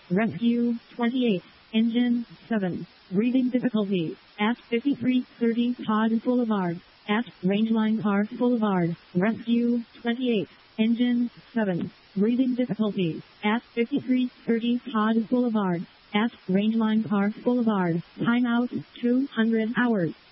Rescue 28. Engine 7. Breathing difficulties. At 5330 Todd Boulevard. At Rangeline Park Boulevard. Rescue 28. Engine 7. Breathing difficulties. At 5330 Todd Boulevard. At Rangeline Park Boulevard. Timeout 200 hours.